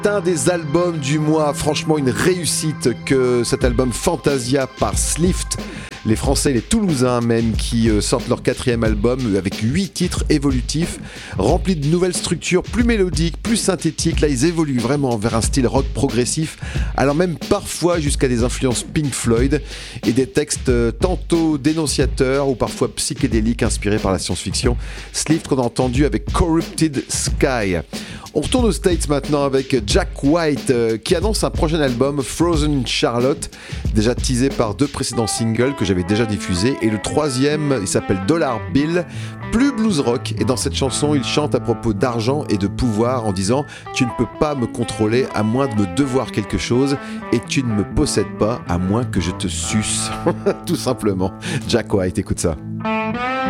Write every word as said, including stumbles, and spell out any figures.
Un des albums du mois, franchement une réussite que cet album Fantasia par Slift, les Français, les Toulousains même, qui sortent leur quatrième album avec huit titres évolutifs, remplis de nouvelles structures, plus mélodiques, plus synthétiques. Là ils évoluent vraiment vers un style rock progressif, alors même parfois jusqu'à des influences Pink Floyd et des textes tantôt dénonciateurs ou parfois psychédéliques inspirés par la science-fiction. Slift qu'on a entendu avec Corrupted Sky. On retourne aux States maintenant avec Jack White euh, qui annonce un prochain album, Frozen Charlotte, déjà teasé par deux précédents singles que j'avais déjà diffusés, et le troisième il s'appelle Dollar Bill, plus blues rock, et dans cette chanson il chante à propos d'argent et de pouvoir en disant « Tu ne peux pas me contrôler à moins de me devoir quelque chose et tu ne me possèdes pas à moins que je te suce ». Tout simplement. Jack White, écoute ça.